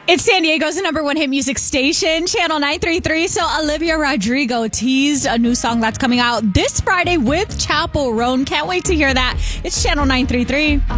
It's San Diego's number one hit music station, Channel 933. So Olivia Rodrigo teased a new song that's coming out this Friday with Chappell Roan. Can't wait to hear that. It's Channel 933.